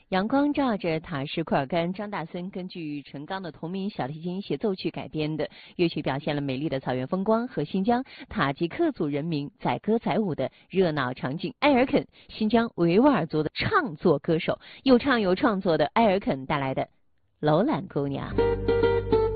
阳光照着塔什库尔干，张大森根据陈刚的同名小提琴协奏曲改编的乐曲，表现了美丽的草原风光和新疆塔吉克族人民载歌载舞的热闹场景。埃尔肯，新疆维吾尔族的唱作歌手，又唱又创作的埃尔肯带来的《楼兰姑娘》。